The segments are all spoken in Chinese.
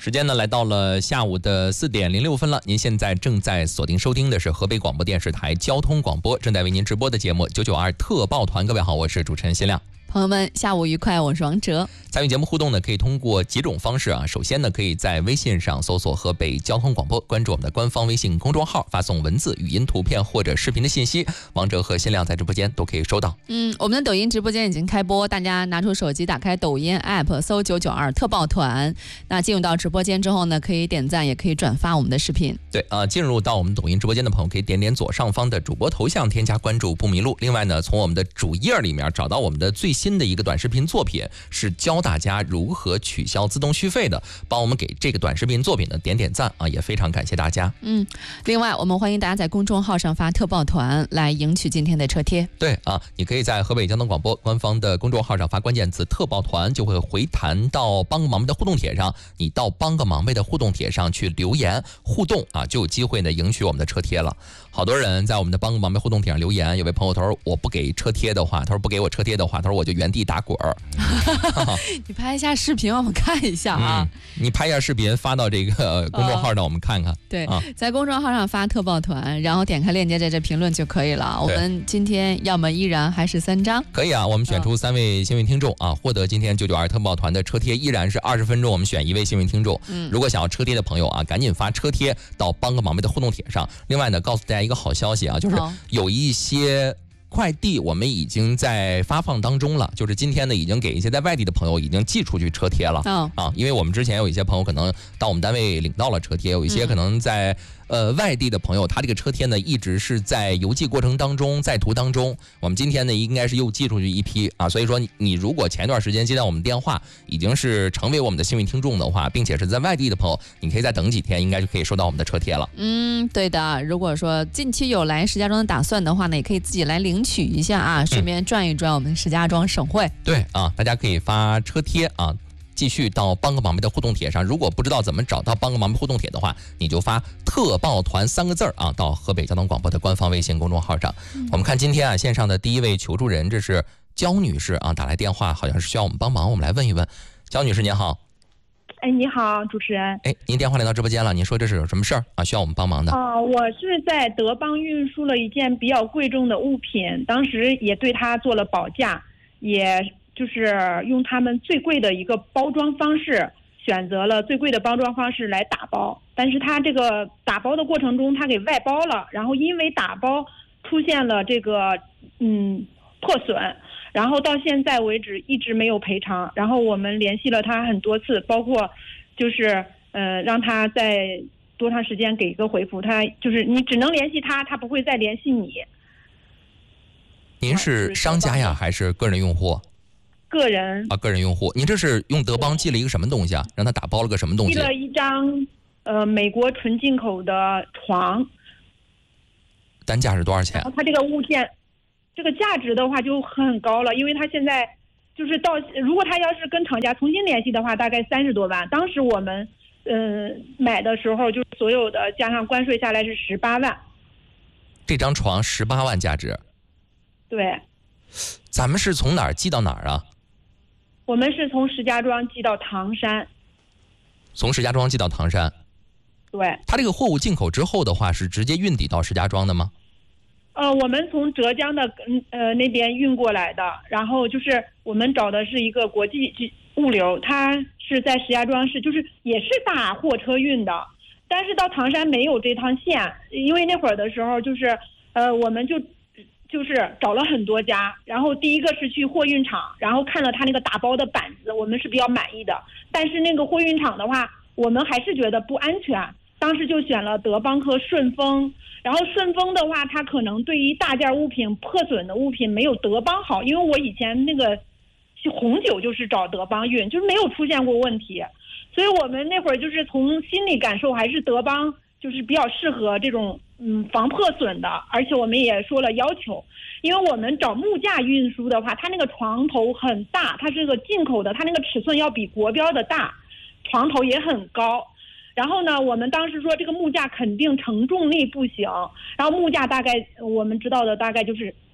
时间呢来到了下午的4点06分了。您现在正在锁定收听的是河北广播电视台交通广播正在为您直播的节目992特报团。各位好，我是主持人辛亮。 朋友们，下午愉快！我是王哲。 参与节目互动呢，可以通过几种方式啊。首先呢，可以在微信上搜索河北交通广播，关注我们的官方微信公众号，发送文字、语音、图片或者视频的信息，王哲和辛亮在直播间都可以收到。 我们的抖音直播间已经开播，大家拿出手机打开抖音 app， 搜992特报团。那进入到直播间之后呢，可以点赞，也可以转发我们的视频。 对啊，进入到我们抖音直播间的朋友，可以点点左上方的主播头像，添加关注不迷路。另外呢，从我们的主页里面找到我们的最新的一个短视频作品，是教大家如何取消自动续费的，帮我们给这个短视频作品呢点点赞啊，也非常感谢大家。 另外我们欢迎大家在公众号上发特报团来赢取今天的车贴。 对啊，你可以在河北交通广播官方的公众号上发关键词特报团，就会回弹到帮个忙呗的互动帖上，你到帮个忙呗的互动帖上去留言互动啊，就有机会呢赢取我们的车贴了。好多人在我们的帮个忙呗互动帖上留言，有位朋友他说我不给车贴的话，他说不给我车贴的话，他说我就原地打滚儿。 你拍一下视频我们看一下啊。 你拍一下视频发到这个公众号让我们看看。 对，在公众号上发特报团，然后点开链接在这评论就可以了。我们今天要么依然还是3张， 可以啊，我们选出3位幸运听众啊，获得今天992特报团的车贴，依然是20分钟我们选1位幸运听众。如果想要车贴的朋友啊，赶紧发车贴到帮个忙呗的互动帖上。另外呢，告诉大家一个好消息啊，就是有一些快递我们已经在发放当中了，就是今天呢已经给一些在外地的朋友已经寄出去车贴了。因为我们之前有一些朋友可能到我们单位领到了车贴，有一些可能在外地的朋友，他这个车贴呢一直是在邮寄过程当中，在途当中，我们今天呢应该是又寄出去一批啊，所以说你如果前段时间接到我们电话，已经是成为我们的幸运听众的话，并且是在外地的朋友，你可以再等几天，应该就可以收到我们的车贴了。 对的，如果说近期有来石家庄的打算的话呢，也可以自己来领取一下啊，顺便转一转我们石家庄省会。 对啊，大家可以发车贴啊，继续到帮个忙呗的互动帖上。如果不知道怎么找到帮个忙呗互动帖的话，你就发特报团3个字啊，到河北交通广播的官方微信公众号上。我们看今天啊线上的第一位求助人，这是焦女士啊，打来电话好像是需要我们帮忙，我们来问一问。焦女士您好。 你好，主持人。 您电话来到直播间了，您说这是有什么事儿啊？需要我们帮忙的？ 我是在德邦运输了一件比较贵重的物品，当时也对它做了保价，也就是用他们最贵的一个包装方式，选择了最贵的包装方式来打包。但是它这个打包的过程中，它给外包了，然后因为打包出现了这个破损。然后到现在为止一直没有赔偿，然后我们联系了他很多次，包括就是让他在多长时间给一个回复，他就是你只能联系他，他不会再联系你。 您是商家呀还是个人用户？ 个人啊，个人用户。您这是用德邦寄了一个什么东西啊？让他打包了个什么东西？ 寄了一张美国纯进口的床。 单价是多少钱？ 他这个物件这个价值的话就很高了，因为他现在就是如果他要是跟厂家重新联系的话，大概30多万。当时我们买的时候，就是所有的加上关税下来是18万。 这张床18万价值？ 对。 咱们是从哪儿寄到哪儿啊？ 我们是从石家庄寄到唐山。 从石家庄寄到唐山？ 对。 他这个货物进口之后的话，是直接运抵到石家庄的吗？ 我们从浙江的那边运过来的，然后就是我们找的是一个国际物流，它是在石家庄市，就是也是大货车运的，但是到唐山没有这趟线，因为那会儿的时候就是我们就是找了很多家，然后第一个是去货运厂，然后看了他那个打包的板子，我们是比较满意的，但是那个货运厂的话，我们还是觉得不安全，当时就选了德邦和顺丰。然后顺丰的话，它可能对于大件物品、破损的物品没有德邦好，因为我以前那个红酒就是找德邦运，就是没有出现过问题，所以我们那会儿就是从心理感受还是德邦就是比较适合这种防破损的，而且我们也说了要求，因为我们找木架运输的话，它那个床头很大，它是个进口的，它那个尺寸要比国标的大，床头也很高。然后呢，我们当时说这个木架肯定承重力不行，然后木架大概我们知道的大概就是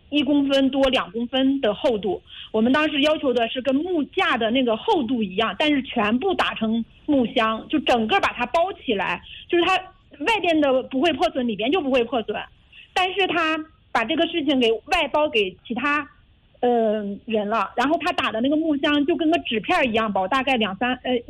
1公分多2公分的厚度。我们当时要求的是跟木架的那个厚度一样，但是全部打成木箱，就整个把它包起来，就是它外边的不会破损，里边就不会破损。但是他把这个事情给外包给其他人了，然后他打的那个木箱就跟个纸片一样薄，大概2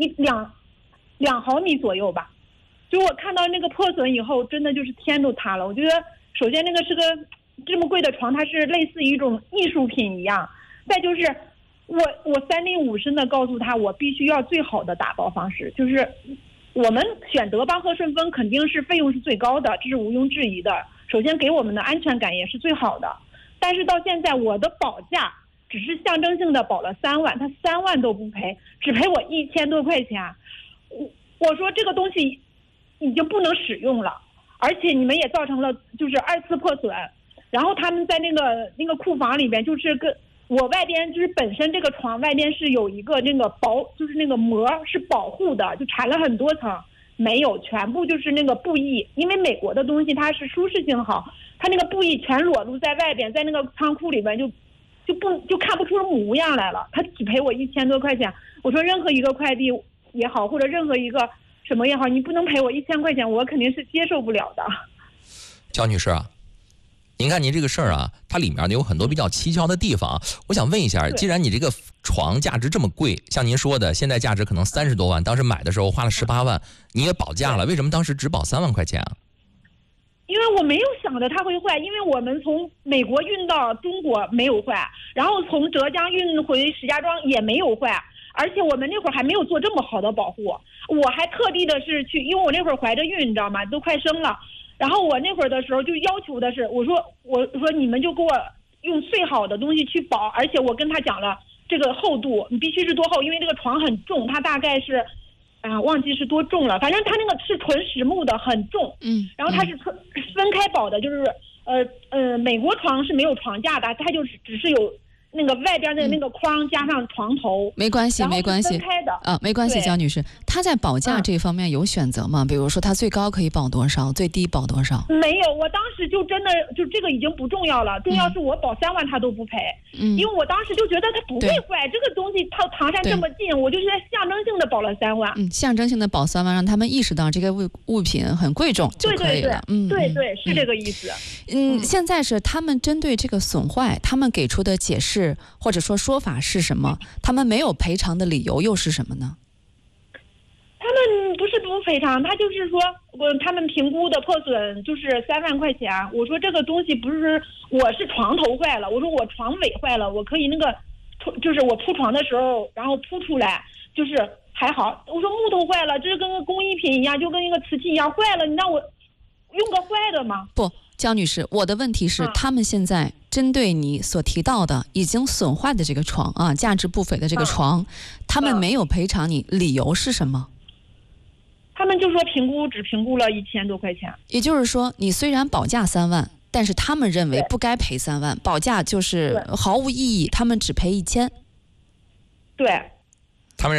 毫米左右吧。就我看到那个破损以后，真的就是天都塌了。我觉得首先那个是个这么贵的床，它是类似于一种艺术品一样。再就是我3令5申的告诉他，我必须要最好的打包方式，就是我们选德邦和顺丰肯定是费用是最高的，这是毋庸置疑的。首先给我们的安全感也是最好的。但是到现在我的保价只是象征性的保了3万，他3万都不赔，只赔我1000多块钱。我说这个东西已经不能使用了，而且你们也造成了就是2次破损。然后他们在那个库房里边，就是跟我外边就是本身这个床外边是有一个那个薄，就是那个膜是保护的，就缠了很多层，没有，全部就是那个布艺。因为美国的东西它是舒适性好，它那个布艺全裸露在外边，在那个仓库里边就看不出模样来了。他只赔我1000多块钱。我说任何一个快递也好，或者任何一个什么也好，你不能赔我1000块钱，我肯定是接受不了的。 焦女士啊，您看您这个事儿啊，它里面呢有很多比较蹊跷的地方。我想问一下，既然你这个床价值这么贵，像您说的，现在价值可能30多万，当时买的时候花了18万，你也保价了，为什么当时只保3万块钱啊？ 因为我没有想着它会坏，因为我们从美国运到中国没有坏，然后从浙江运回石家庄也没有坏，而且我们那会儿还没有做这么好的保护。我还特地的是去，因为我那会儿怀着孕，你知道吗？都快生了。然后我那会儿的时候就要求的是，我说你们就给我用最好的东西去保，而且我跟他讲了这个厚度，你必须是多厚，因为这个床很重，它大概是忘记是多重了，反正它那个是纯实木的，很重。然后它是分开保的，就是美国床是没有床架的，它就只是有那个外边的那个框加上床头。 没关系，没关系， 分开的没关系，焦女士，她在保价这方面有选择吗？比如说她最高可以保多少，最低保多少？ 没有，我当时就真的就这个已经不重要了，重要是我保3万他都不赔。因为我当时就觉得它不会坏，这个东西靠唐山这么近，我就是象征性的保了3万。 象征性的保3万，让他们意识到这个物品很贵重就可以了。 对，是这个意思。 现在是他们针对这个损坏，他们给出的解释或者说法是什么？他们没有赔偿的理由又是什么呢？ 他们不是不赔偿，他就是说他们评估的破损就是3万块钱。我说这个东西不是，我是床头坏了，我说我床尾坏了，我可以那个就是我铺床的时候然后铺出来，就是还好。我说木头坏了，这跟个工艺品一样，就跟一个瓷器一样坏了，你让我用个坏的吗？ 不，焦女士，我的问题是，他们现在针对你所提到的已经损坏的这个床啊，价值不菲的这个床，他们没有赔偿你，理由是什么？ 他们就说只评估了1000多块钱。 也就是说，你虽然保价3万，但是他们认为不该赔3万，保价就是毫无意义，他们只赔1000。 对。